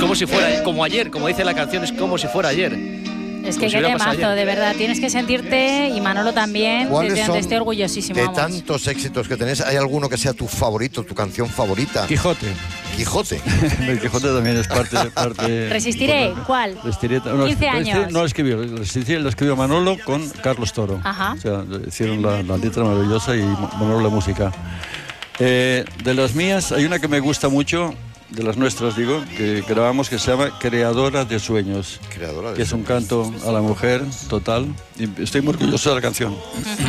como si fuera, como ayer, como dice la canción, es como si fuera ayer. Es que qué temazo, de verdad. Tienes que sentirte, y Manolo también, estoy orgullosísimo. De tantos éxitos que tenés, ¿hay alguno que sea tu favorito, tu canción favorita? Quijote. Quijote. El Quijote también es parte Resistiré, ¿cuál? Resistiré, 15 años. No lo escribió, Resistiré lo escribió Manolo con Carlos Toro. Ajá. O sea, hicieron la letra maravillosa y Manolo la música. De las mías, hay una que me gusta mucho, de las nuestras digo, que grabamos, que se llama Creadora de Sueños. Creadora de que es un canto a la mujer total. Y estoy muy orgulloso de la canción.